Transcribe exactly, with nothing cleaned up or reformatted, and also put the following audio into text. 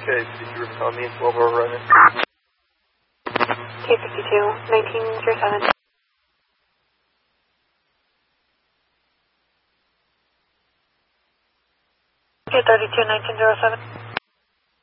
Okay, did you recall me in twelve hour running? K fifty-two, nineteen zero seven. K thirty-two, nineteen zero seven.